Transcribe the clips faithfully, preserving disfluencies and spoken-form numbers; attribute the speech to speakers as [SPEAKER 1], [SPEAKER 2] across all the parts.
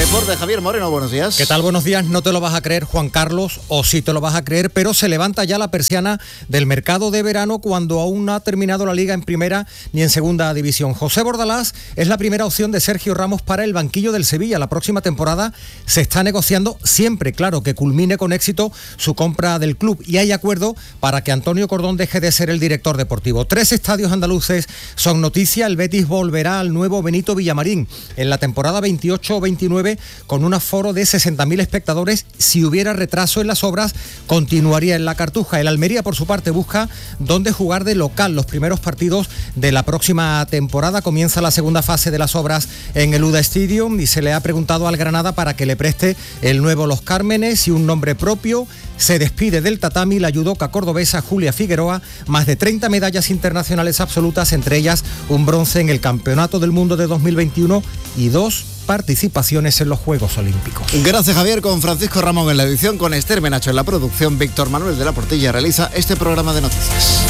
[SPEAKER 1] Deporte, Javier Moreno, buenos días.
[SPEAKER 2] ¿Qué tal? Buenos días. No te lo vas a creer, Juan Carlos, o sí te lo vas a creer, pero se levanta ya la persiana del mercado de verano cuando aún no ha terminado la Liga en primera ni en segunda división. José Bordalás es la primera opción de Sergio Ramos para el banquillo del Sevilla. La próxima temporada se está negociando siempre, claro, que culmine con éxito su compra del club y hay acuerdo para que Antonio Cordón deje de ser el director deportivo. Tres estadios andaluces son noticia. El Betis volverá al nuevo Benito Villamarín en la temporada veintiocho veintinueve con un aforo de sesenta mil espectadores. Si hubiera retraso en las obras, continuaría en la Cartuja. El Almería, por su parte, busca dónde jugar de local los primeros partidos de la próxima temporada. Comienza la segunda fase de las obras en el U D A Stadium y se le ha preguntado al Granada para que le preste el nuevo Los Cármenes y un nombre propio. Se despide del tatami la judoka cordobesa Julia Figueroa, más de treinta medallas internacionales absolutas, entre ellas un bronce en el Campeonato del Mundo de dos mil veintiuno y dos participaciones en los Juegos Olímpicos.
[SPEAKER 1] Gracias, Javier. Con Francisco Ramón en la edición, con Esther Menacho en la producción, Víctor Manuel de la Portilla realiza este programa de noticias.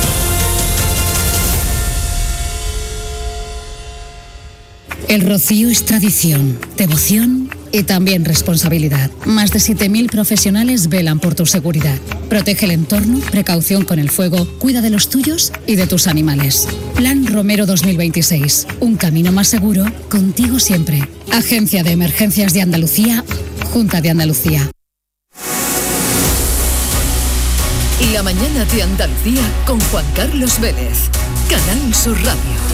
[SPEAKER 3] El rocío es tradición, devoción y también responsabilidad. Más de siete mil profesionales velan por tu seguridad. Protege el entorno, precaución con el fuego, cuida de los tuyos y de tus animales. Plan Romero dos mil veintiséis. Un camino más seguro, contigo siempre. Agencia de Emergencias de Andalucía, Junta de Andalucía.
[SPEAKER 4] La mañana de Andalucía con Juan Carlos Vélez. Canal Sur Radio.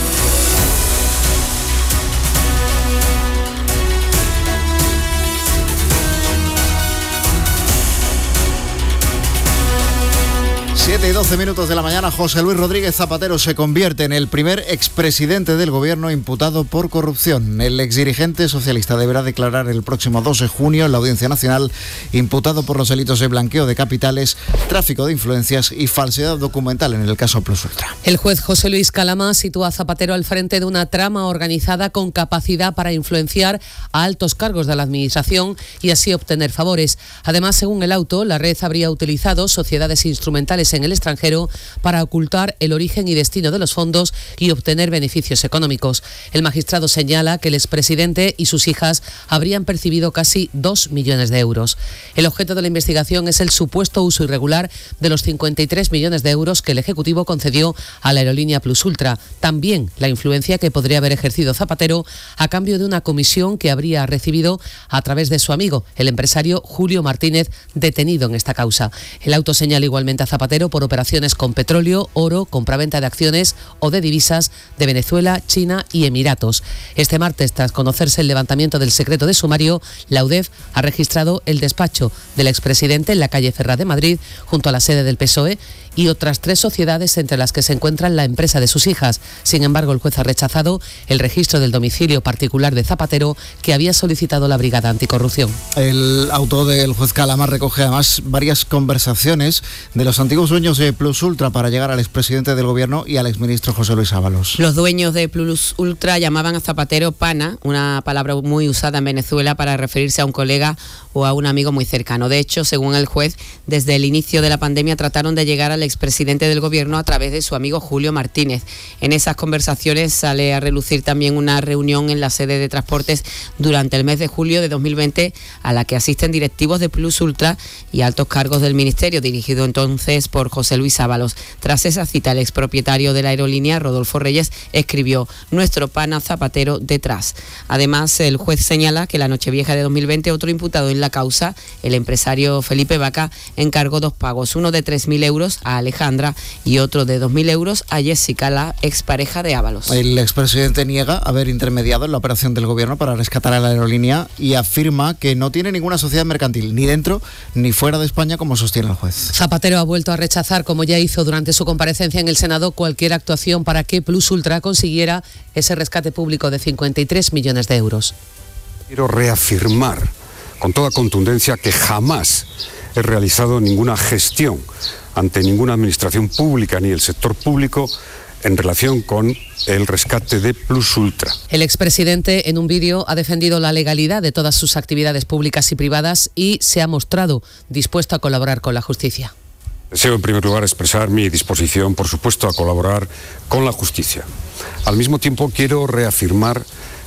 [SPEAKER 1] siete y doce minutos de la mañana. José Luis Rodríguez Zapatero se convierte en el primer expresidente del gobierno imputado por corrupción. El exdirigente socialista deberá declarar el próximo dos de junio en la Audiencia Nacional, imputado por los delitos de blanqueo de capitales, tráfico de influencias y falsedad documental en el caso Plus Ultra.
[SPEAKER 5] El juez José Luis Calama sitúa a Zapatero al frente de una trama organizada con capacidad para influenciar a altos cargos de la administración y así obtener favores. Además, según el auto, la red habría utilizado sociedades instrumentales en el extranjero para ocultar el origen y destino de los fondos y obtener beneficios económicos. El magistrado señala que el expresidente y sus hijas habrían percibido casi dos millones de euros. El objeto de la investigación es el supuesto uso irregular de los cincuenta y tres millones de euros que el Ejecutivo concedió a la aerolínea Plus Ultra. También la influencia que podría haber ejercido Zapatero a cambio de una comisión que habría recibido a través de su amigo, el empresario Julio Martínez, detenido en esta causa. El auto señala igualmente a Zapatero por operaciones con petróleo, oro, compraventa de acciones o de divisas de Venezuela, China y Emiratos. Este martes, tras conocerse el levantamiento del secreto de sumario, la U D E F ha registrado el despacho del expresidente en la calle Ferraz de Madrid, junto a la sede del P S O E, y otras tres sociedades entre las que se encuentran la empresa de sus hijas. Sin embargo, el juez ha rechazado el registro del domicilio particular de Zapatero que había solicitado la Brigada Anticorrupción.
[SPEAKER 1] El auto del juez Calama recoge además varias conversaciones de los antiguos dueños de Plus Ultra para llegar al expresidente del gobierno y al exministro José Luis Ábalos.
[SPEAKER 6] Los dueños de Plus Ultra llamaban a Zapatero pana, una palabra muy usada en Venezuela para referirse a un colega o a un amigo muy cercano. De hecho, según el juez, desde el inicio de la pandemia trataron de llegar al expresidente del gobierno a través de su amigo Julio Martínez. En esas conversaciones sale a relucir también una reunión en la sede de transportes durante el mes de julio de dos mil veinte a la que asisten directivos de Plus Ultra y altos cargos del ministerio, dirigido entonces por José Luis Ábalos. Tras esa cita, el expropietario de la aerolínea, Rodolfo Reyes, escribió: nuestro pana Zapatero detrás. Además, el juez señala que la Nochevieja de dos mil veinte otro imputado en la causa, el empresario Felipe Vaca, encargó dos pagos, uno de tres mil euros a Alejandra y otro de dos mil euros a Jessica, la expareja de Ábalos.
[SPEAKER 1] El expresidente niega haber intermediado en la operación del gobierno para rescatar a la aerolínea y afirma que no tiene ninguna sociedad mercantil, ni dentro ni fuera de España, como sostiene el juez.
[SPEAKER 5] Zapatero ha vuelto a rechazar, como ya hizo durante su comparecencia en el Senado, cualquier actuación para que Plus Ultra consiguiera ese rescate público de cincuenta y tres millones de euros.
[SPEAKER 7] Quiero reafirmar con toda contundencia que jamás he realizado ninguna gestión ante ninguna administración pública ni el sector público en relación con el rescate de Plus Ultra.
[SPEAKER 5] El expresidente, en un vídeo, ha defendido la legalidad de todas sus actividades públicas y privadas y se ha mostrado dispuesto a colaborar con la justicia.
[SPEAKER 7] Deseo, en primer lugar, expresar mi disposición, por supuesto, a colaborar con la justicia. Al mismo tiempo, quiero reafirmar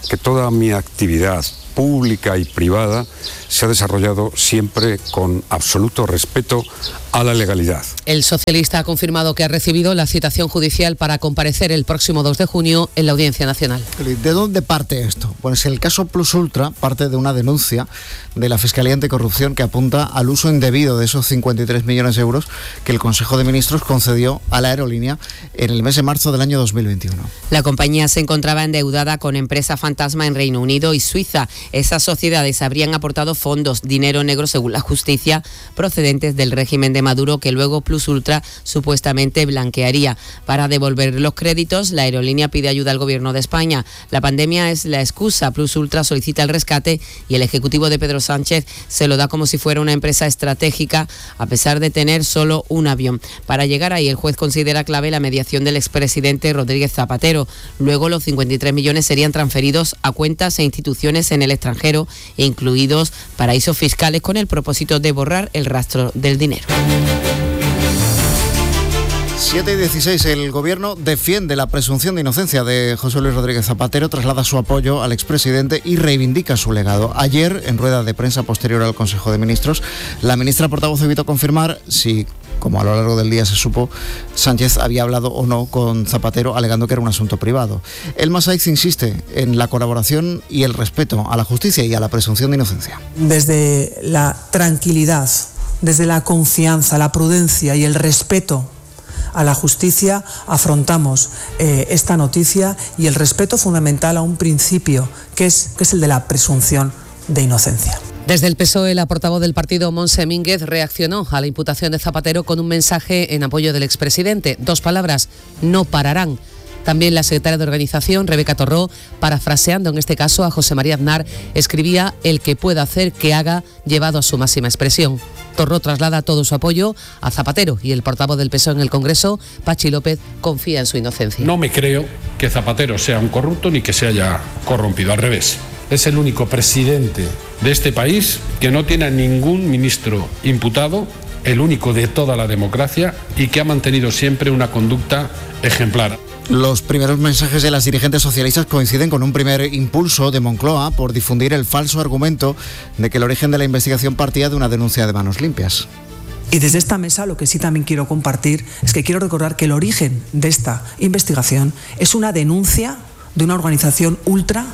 [SPEAKER 7] que toda mi actividad pública y privada se ha desarrollado siempre con absoluto respeto a la legalidad.
[SPEAKER 5] El socialista ha confirmado que ha recibido la citación judicial para comparecer el próximo dos de junio en la Audiencia Nacional.
[SPEAKER 1] ¿De dónde parte esto? Pues el caso Plus Ultra parte de una denuncia de la Fiscalía Anticorrupción que apunta al uso indebido de esos cincuenta y tres millones de euros que el Consejo de Ministros concedió a la aerolínea en el mes de marzo del año dos mil veintiuno.
[SPEAKER 6] La compañía se encontraba endeudada con empresa fantasma en Reino Unido y Suiza. Esas sociedades habrían aportado fondos, dinero negro según la justicia, procedentes del régimen de Maduro, que luego Plus Ultra supuestamente blanquearía. Para devolver los créditos, la aerolínea pide ayuda al gobierno de España. La pandemia es la excusa. Plus Ultra solicita el rescate y el ejecutivo de Pedro Sánchez se lo da como si fuera una empresa estratégica, a pesar de tener solo un avión. Para llegar ahí, el juez considera clave la mediación del expresidente Rodríguez Zapatero. Luego, los cincuenta y tres millones serían transferidos a cuentas e instituciones en el extranjero, incluidos paraísos fiscales, con el propósito de borrar el rastro del dinero.
[SPEAKER 1] siete y dieciséis, el Gobierno defiende la presunción de inocencia de José Luis Rodríguez Zapatero, traslada su apoyo al expresidente y reivindica su legado. Ayer, en rueda de prensa posterior al Consejo de Ministros, la ministra portavoz evitó confirmar si, como a lo largo del día se supo, Sánchez había hablado o no con Zapatero, alegando que era un asunto privado. El Masaiz insiste en la colaboración y el respeto a la justicia y a la presunción de inocencia.
[SPEAKER 8] Desde la tranquilidad, desde la confianza, la prudencia y el respeto a la justicia afrontamos eh, esta noticia, y el respeto fundamental a un principio que es, que es el de la presunción de inocencia.
[SPEAKER 5] Desde el P S O E, la portavoz del partido, Montse Mínguez, reaccionó a la imputación de Zapatero con un mensaje en apoyo del expresidente. Dos palabras: no pararán. También la secretaria de organización, Rebeca Torró, parafraseando en este caso a José María Aznar, escribía: el que pueda hacer que haga, llevado a su máxima expresión. Torró traslada todo su apoyo a Zapatero, y el portavoz del P S O E en el Congreso, Pachi López, confía en su inocencia.
[SPEAKER 9] No me creo que Zapatero sea un corrupto ni que se haya corrompido, al revés. Es el único presidente de este país que no tiene a ningún ministro imputado, el único de toda la democracia, y que ha mantenido siempre una conducta ejemplar.
[SPEAKER 1] Los primeros mensajes de las dirigentes socialistas coinciden con un primer impulso de Moncloa por difundir el falso argumento de que el origen de la investigación partía de una denuncia de Manos Limpias.
[SPEAKER 8] Y desde esta mesa lo que sí también quiero compartir es que quiero recordar que el origen de esta investigación es una denuncia de una organización ultra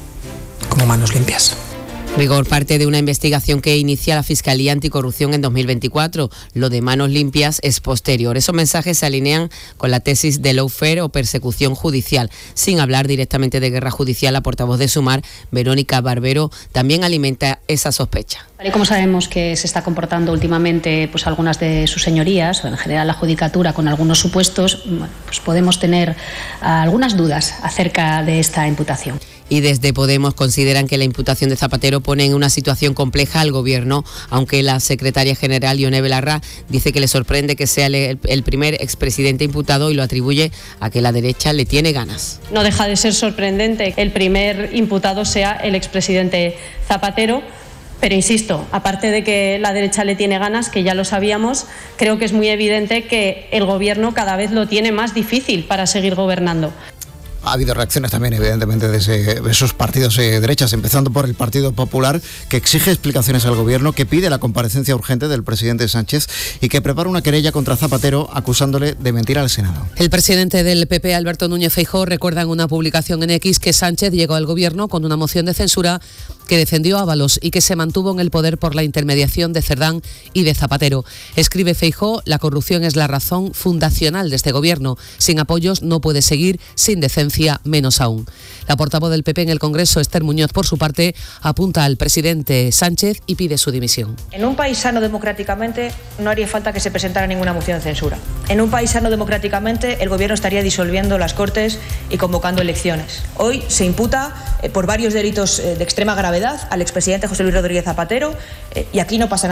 [SPEAKER 8] como Manos Limpias.
[SPEAKER 6] Rigor parte de una investigación que inicia la Fiscalía Anticorrupción en dos mil veinticuatro. Lo de Manos Limpias es posterior. Esos mensajes se alinean con la tesis de lawfare o persecución judicial. Sin hablar directamente de guerra judicial, la portavoz de Sumar, Verónica Barbero, también alimenta esa sospecha.
[SPEAKER 10] Tal y como sabemos que se está comportando últimamente pues algunas de sus señorías, o en general la judicatura, con algunos supuestos, pues podemos tener algunas dudas acerca de esta imputación.
[SPEAKER 6] Y desde Podemos consideran que la imputación de Zapatero pone en una situación compleja al gobierno, aunque la secretaria general, Ione Belarra, dice que le sorprende que sea el, el primer expresidente imputado, y lo atribuye a que la derecha le tiene ganas.
[SPEAKER 11] No deja de ser sorprendente que el primer imputado sea el expresidente Zapatero. Pero insisto, aparte de que la derecha le tiene ganas, que ya lo sabíamos, creo que es muy evidente que el gobierno cada vez lo tiene más difícil para seguir gobernando.
[SPEAKER 1] Ha habido reacciones también, evidentemente, de, ese, de esos partidos de derechas, empezando por el Partido Popular, que exige explicaciones al gobierno, que pide la comparecencia urgente del presidente Sánchez y que prepara una querella contra Zapatero acusándole de mentir al Senado.
[SPEAKER 5] El presidente del P P, Alberto Núñez Feijóo, recuerda en una publicación en X que Sánchez llegó al gobierno con una moción de censura que defendió a Ábalos y que se mantuvo en el poder por la intermediación de Cerdán y de Zapatero. Escribe Feijóo: la corrupción es la razón fundacional de este gobierno. Sin apoyos no puede seguir, sin decencia menos aún. La portavoz del P P en el Congreso, Esther Muñoz, por su parte, apunta al presidente Sánchez y pide su dimisión.
[SPEAKER 12] En un país sano democráticamente no haría falta que se presentara ninguna moción de censura. En un país sano democráticamente el gobierno estaría disolviendo las Cortes y convocando elecciones. Hoy se imputa eh, por varios delitos eh, de extrema gravedad al expresidente José Luis Rodríguez Zapatero eh, y aquí no pasa nada.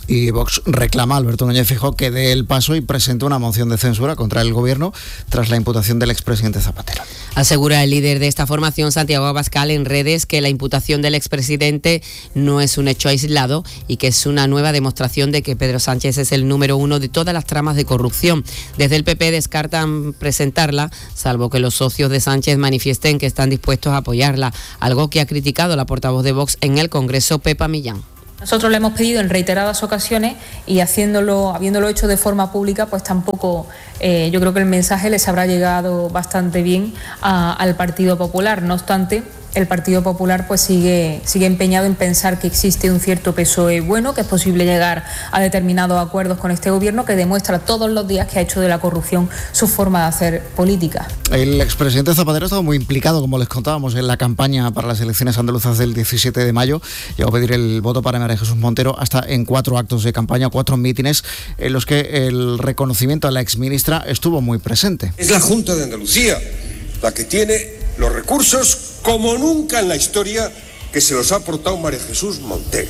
[SPEAKER 1] Y Vox reclama a Alberto Núñez Feijóo que dé el paso y presente una moción de censura contra el gobierno tras la imputación del expresidente Zapatero.
[SPEAKER 6] Asegura el líder de esta formación, Santiago Abascal, en redes que la imputación del expresidente no es un hecho aislado y que es una nueva demostración de que Pedro Sánchez es el número uno de todas las tramas de corrupción. Desde el P P descartan presentarla, salvo que los socios de Sánchez manifiesten que están dispuestos a apoyarla, algo que ha criticado la portavoz de Vox en el Congreso, Pepa Millán.
[SPEAKER 13] Nosotros le hemos pedido en reiteradas ocasiones y haciéndolo, habiéndolo hecho de forma pública, pues tampoco, eh, yo creo que el mensaje les habrá llegado bastante bien a, al Partido Popular. No obstante, el Partido Popular pues sigue, sigue empeñado en pensar que existe un cierto P S O E bueno, que es posible llegar a determinados acuerdos con este gobierno, que demuestra todos los días que ha hecho de la corrupción su forma de hacer política.
[SPEAKER 1] El expresidente Zapatero ha estado muy implicado, como les contábamos, en la campaña para las elecciones andaluzas del diecisiete de mayo. Llegó a pedir el voto para María Jesús Montero hasta en cuatro actos de campaña, cuatro mítines, en los que el reconocimiento a la exministra estuvo muy presente.
[SPEAKER 14] Es la Junta de Andalucía la que tiene los recursos como nunca en la historia que se los ha aportado María Jesús Montero.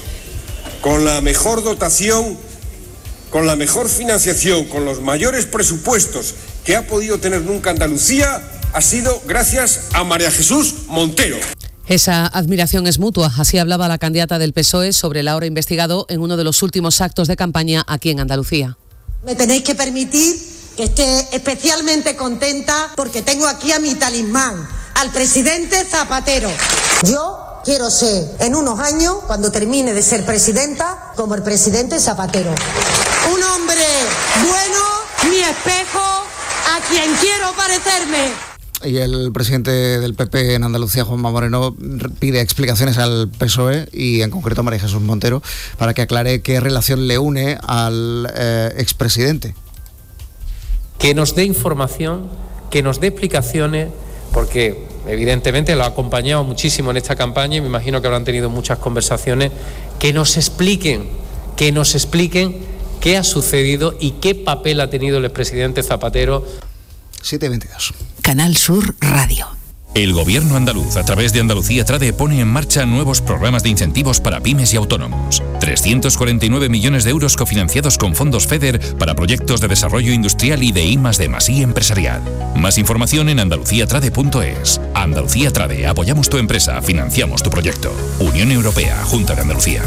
[SPEAKER 14] Con la mejor dotación, con la mejor financiación, con los mayores presupuestos que ha podido tener nunca Andalucía, ha sido gracias a María Jesús Montero.
[SPEAKER 5] Esa admiración es mutua, así hablaba la candidata del P S O E sobre el ahora investigado en uno de los últimos actos de campaña aquí en Andalucía.
[SPEAKER 15] Me tenéis que permitir que esté especialmente contenta porque tengo aquí a mi talismán, al presidente Zapatero. Yo quiero ser, en unos años, cuando termine de ser presidenta, como el presidente Zapatero. Un hombre bueno, mi espejo, a quien quiero parecerme.
[SPEAKER 1] Y el presidente del P P en Andalucía, Juanma Moreno, pide explicaciones al P S O E y en concreto a María Jesús Montero para que aclare qué relación le une al eh, expresidente.
[SPEAKER 16] Que nos dé información, que nos dé explicaciones, porque evidentemente lo ha acompañado muchísimo en esta campaña y me imagino que habrán tenido muchas conversaciones, que nos expliquen, que nos expliquen qué ha sucedido y qué papel ha tenido el expresidente Zapatero.
[SPEAKER 1] siete veintidós.
[SPEAKER 4] Canal Sur Radio.
[SPEAKER 17] El Gobierno andaluz, a través de Andalucía Trade, pone en marcha nuevos programas de incentivos para pymes y autónomos. trescientos cuarenta y nueve millones de euros cofinanciados con fondos FEDER para proyectos de desarrollo industrial y de I más D más I empresarial. Más información en andalucía trade punto es. Andalucía Trade, apoyamos tu empresa, financiamos tu proyecto. Unión Europea, Junta de Andalucía.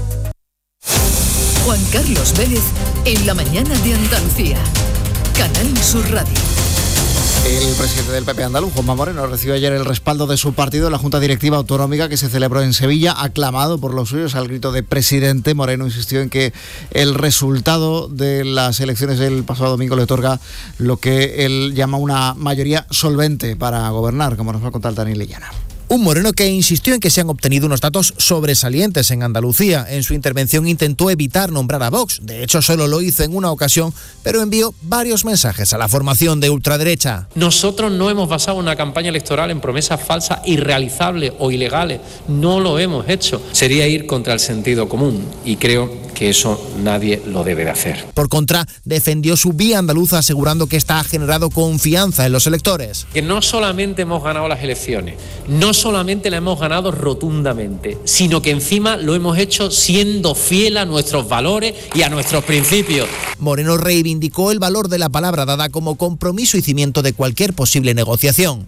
[SPEAKER 4] Juan Carlos Vélez, en la mañana de Andalucía. Canal Sur Radio.
[SPEAKER 1] El presidente del P P andaluz, Juanma Moreno, recibió ayer el respaldo de su partido en la Junta Directiva Autonómica que se celebró en Sevilla, aclamado por los suyos al grito de presidente. Moreno insistió en que el resultado de las elecciones del pasado domingo le otorga lo que él llama una mayoría solvente para gobernar, como nos va a contar Dani Lillana.
[SPEAKER 18] Un Moreno que insistió en que se han obtenido unos datos sobresalientes en Andalucía. En su intervención intentó evitar nombrar a Vox. De hecho, solo lo hizo en una ocasión, pero envió varios mensajes a la formación de ultraderecha.
[SPEAKER 16] Nosotros no hemos basado una campaña electoral en promesas falsas, irrealizables o ilegales. No lo hemos hecho. Sería ir contra el sentido común y creo que eso nadie lo debe de hacer.
[SPEAKER 18] Por contra, defendió su vía andaluza asegurando que esta ha generado confianza en los electores.
[SPEAKER 16] Que no solamente hemos ganado las elecciones, no solamente la hemos ganado rotundamente, sino que encima lo hemos hecho siendo fiel a nuestros valores y a nuestros principios.
[SPEAKER 18] Moreno reivindicó el valor de la palabra dada como compromiso y cimiento de cualquier posible negociación.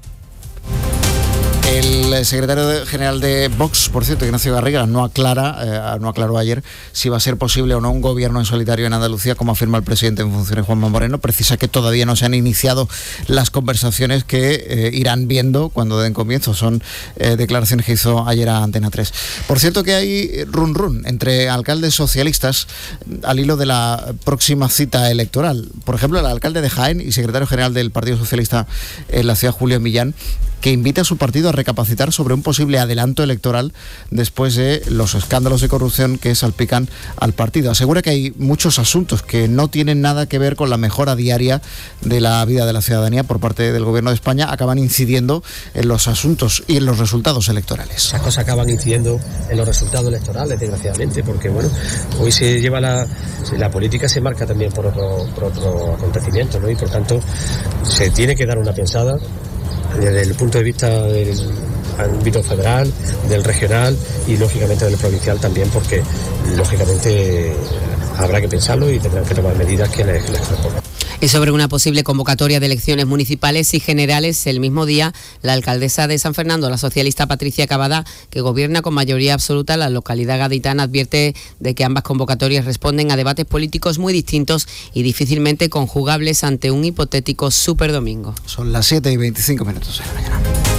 [SPEAKER 1] El secretario general de Vox, por cierto, Ignacio Garriga, no aclara, eh, no aclaró ayer si va a ser posible o no un gobierno en solitario en Andalucía, como afirma el presidente en funciones, Juanma Moreno. Precisa que todavía no se han iniciado las conversaciones que eh, irán viendo cuando den comienzo. Son eh, declaraciones que hizo ayer a Antena tres. Por cierto que hay run run entre alcaldes socialistas al hilo de la próxima cita electoral. Por ejemplo, el alcalde de Jaén y secretario general del Partido Socialista en la ciudad, Julio Millán, que invita a su partido a recapacitar sobre un posible adelanto electoral después de los escándalos de corrupción que salpican al partido. Asegura que hay muchos asuntos que no tienen nada que ver con la mejora diaria de la vida de la ciudadanía por parte del Gobierno de España, acaban incidiendo en los asuntos y en los resultados electorales.
[SPEAKER 19] Esas cosas acaban incidiendo en los resultados electorales, desgraciadamente, porque bueno, hoy se lleva la, la política se marca también por otro, por otro acontecimiento, ¿no? Y por tanto se tiene que dar una pensada desde el punto de vista del ámbito federal, del regional y lógicamente del provincial también, porque lógicamente habrá que pensarlo y tendrán que tomar medidas que les, que les correspondan.
[SPEAKER 6] Y sobre una posible convocatoria de elecciones municipales y generales el mismo día, la alcaldesa de San Fernando, la socialista Patricia Cavada, que gobierna con mayoría absoluta la localidad gaditana, advierte de que ambas convocatorias responden a debates políticos muy distintos y difícilmente conjugables ante un hipotético superdomingo.
[SPEAKER 1] Son las siete y veinticinco minutos de la mañana.